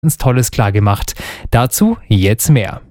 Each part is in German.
ganz Tolles klargemacht. Dazu jetzt mehr.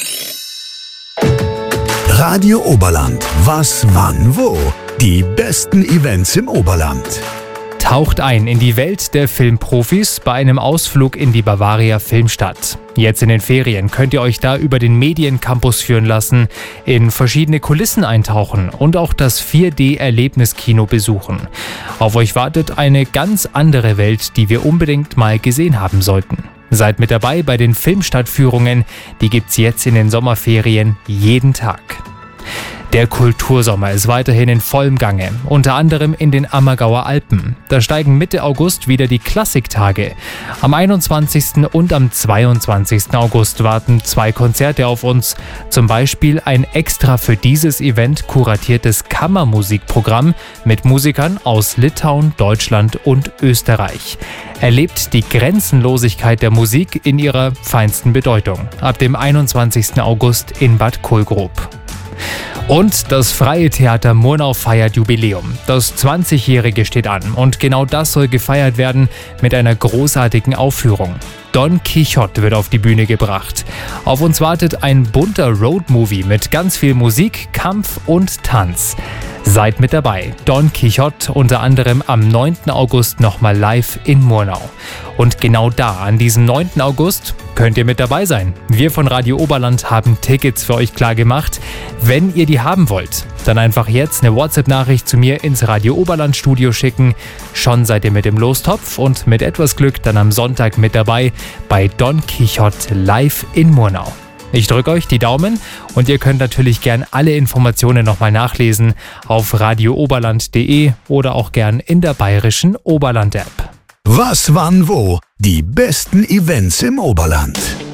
Radio Oberland. Was, wann, wo? Die besten Events im Oberland. Taucht ein in die Welt der Filmprofis bei einem Ausflug in die Bavaria Filmstadt. Jetzt in den Ferien könnt ihr euch da über den Mediencampus führen lassen, in verschiedene Kulissen eintauchen und auch das 4D-Erlebniskino besuchen. Auf euch wartet eine ganz andere Welt, die wir unbedingt mal gesehen haben sollten. Seid mit dabei bei den Filmstadtführungen, die gibt's jetzt in den Sommerferien jeden Tag. Der Kultursommer ist weiterhin in vollem Gange, unter anderem in den Ammergauer Alpen. Da steigen Mitte August wieder die Klassiktage. Am 21. und am 22. August warten 2 Konzerte auf uns. Zum Beispiel ein extra für dieses Event kuratiertes Kammermusikprogramm mit Musikern aus Litauen, Deutschland und Österreich. Erlebt die Grenzenlosigkeit der Musik in ihrer feinsten Bedeutung. Ab dem 21. August in Bad Kohlgrub. Und das Freie Theater Murnau feiert Jubiläum. Das 20-Jährige steht an und genau das soll gefeiert werden mit einer großartigen Aufführung. Don Quixote wird auf die Bühne gebracht. Auf uns wartet ein bunter Roadmovie mit ganz viel Musik, Kampf und Tanz. Seid mit dabei. Don Quixote unter anderem am 9. August nochmal live in Murnau. Und genau da, an diesem 9. August, könnt ihr mit dabei sein. Wir von Radio Oberland haben Tickets für euch klar gemacht. Wenn ihr die haben wollt, dann einfach jetzt eine WhatsApp-Nachricht zu mir ins Radio Oberland Studio schicken. Schon seid ihr mit dem Lostopf und mit etwas Glück dann am Sonntag mit dabei bei Don Quixote live in Murnau. Ich drücke euch die Daumen und ihr könnt natürlich gern alle Informationen nochmal nachlesen auf radiooberland.de oder auch gern in der bayerischen Oberland-App. Was, wann, wo? Die besten Events im Oberland.